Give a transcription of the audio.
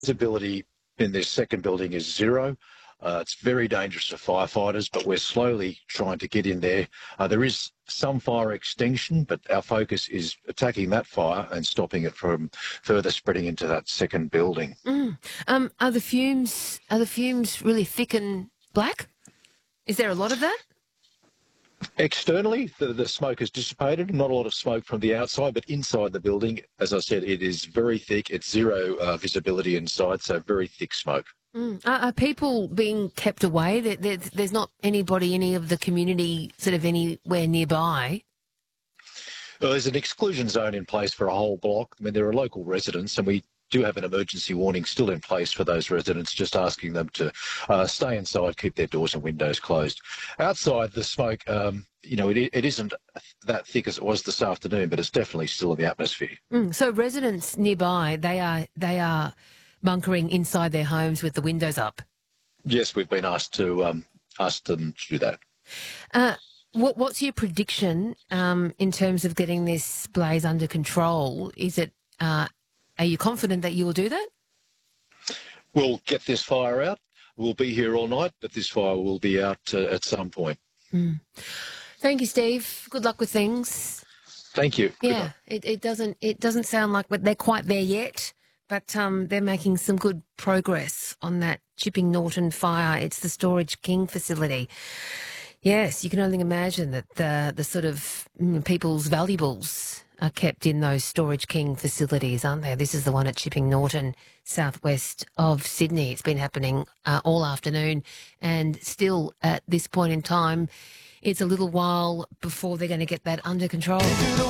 Visibility in this second building is zero. It's very dangerous for firefighters, but we're slowly trying to get in there. There is some fire extinction, but our focus is attacking that fire and stopping it from further spreading into that second building. Are the fumes really thick and black? Is there a lot of that? Externally, the smoke has dissipated. Not a lot of smoke from the outside, but inside the building, as I said, it is very thick. It's zero visibility inside, so very thick smoke. Are people being kept away? There's not anybody, any of the community sort of anywhere nearby? Well, there's an exclusion zone in place for a whole block. I mean, there are local residents, and we do have an emergency warning still in place for those residents, just asking them to stay inside, keep their doors and windows closed. Outside, the smoke, it isn't that thick as it was this afternoon, but it's definitely still in the atmosphere. So residents nearby, they are bunkering inside their homes with the windows up? Yes, we've been asked them to do that. What's your prediction in terms of getting this blaze under control? Are you confident that you will do that? We'll get this fire out. We'll be here all night, but this fire will be out at some point. Thank you, Steve. Good luck with things. Thank you. Yeah, it doesn't sound like they're quite there yet, but they're making some good progress on that Chipping Norton fire. It's the Storage King facility. Yes, you can only imagine that the sort of people's valuables are kept in those Storage King facilities, aren't they? This is the one at Chipping Norton, southwest of Sydney. It's been happening all afternoon, and still at this point in time, it's a little while before they're going to get that under control.